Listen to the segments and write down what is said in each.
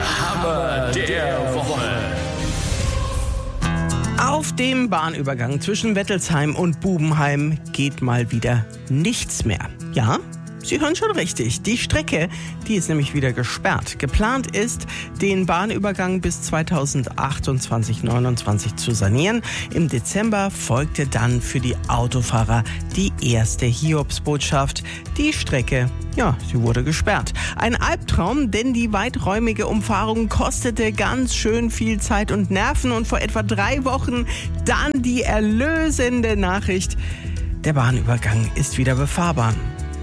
Hammer der Woche. Auf dem Bahnübergang zwischen Wettelsheim und Bubenheim geht mal wieder nichts mehr. Ja, Sie hören schon richtig. Die Strecke, die ist nämlich wieder gesperrt. Geplant ist, den Bahnübergang bis 2028/29 zu sanieren. Im Dezember folgte dann für die Autofahrer die erste Hiobsbotschaft. Die Strecke, ja, sie wurde gesperrt. Ein Albtraum, denn die weiträumige Umfahrung kostete ganz schön viel Zeit und Nerven. Und vor etwa 3 Wochen dann die erlösende Nachricht: Der Bahnübergang ist wieder befahrbar.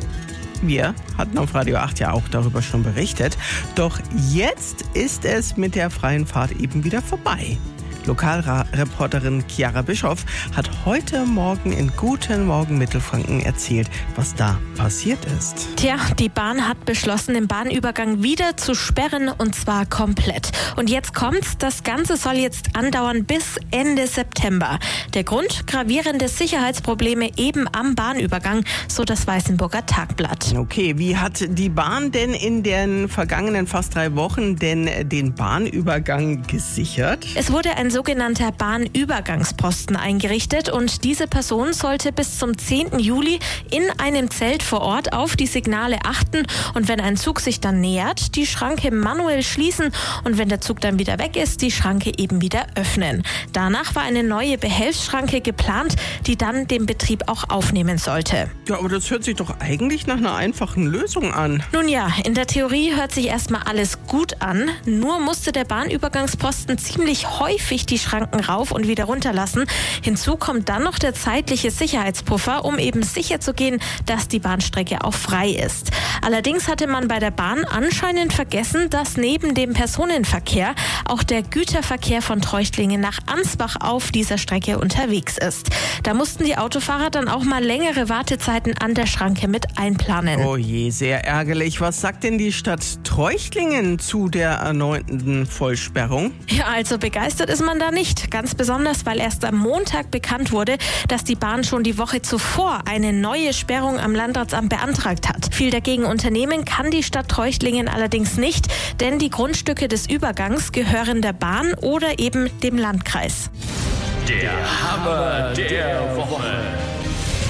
Wir hatten auf Radio 8 ja auch darüber schon berichtet. Doch jetzt ist es mit der freien Fahrt eben wieder vorbei. Lokalreporterin Chiara Bischoff hat heute Morgen in Guten Morgen Mittelfranken erzählt, was da passiert ist. Tja, die Bahn hat beschlossen, den Bahnübergang wieder zu sperren, und zwar komplett. Und jetzt kommt's, das Ganze soll jetzt andauern bis Ende September. Der Grund? Gravierende Sicherheitsprobleme eben am Bahnübergang, so das Weißenburger Tagblatt. Okay, wie hat die Bahn denn in den vergangenen fast 3 Wochen denn den Bahnübergang gesichert? Es wurde ein sogenannter Bahnübergangsposten eingerichtet und diese Person sollte bis zum 10. Juli in einem Zelt vor Ort auf die Signale achten und wenn ein Zug sich dann nähert, die Schranke manuell schließen und wenn der Zug dann wieder weg ist, die Schranke eben wieder öffnen. Danach war eine neue Behelfsschranke geplant, die dann den Betrieb auch aufnehmen sollte. Ja, aber das hört sich doch eigentlich nach einer einfachen Lösung an. Nun ja, in der Theorie hört sich erstmal alles gut an, nur musste der Bahnübergangsposten ziemlich häufig die Schranken rauf und wieder runterlassen. Hinzu kommt dann noch der zeitliche Sicherheitspuffer, um eben sicherzugehen, dass die Bahnstrecke auch frei ist. Allerdings hatte man bei der Bahn anscheinend vergessen, dass neben dem Personenverkehr auch der Güterverkehr von Treuchtlingen nach Ansbach auf dieser Strecke unterwegs ist. Da mussten die Autofahrer dann auch mal längere Wartezeiten an der Schranke mit einplanen. Oh je, sehr ärgerlich. Was sagt denn die Stadt Treuchtlingen zu der erneuten Vollsperrung? Ja, also begeistert ist man da nicht. Ganz besonders, weil erst am Montag bekannt wurde, dass die Bahn schon die Woche zuvor eine neue Sperrung am Landratsamt beantragt hat. Viel dagegen unternehmen kann die Stadt Treuchtlingen allerdings nicht, denn die Grundstücke des Übergangs gehören der Bahn oder eben dem Landkreis. Der Hammer der Woche.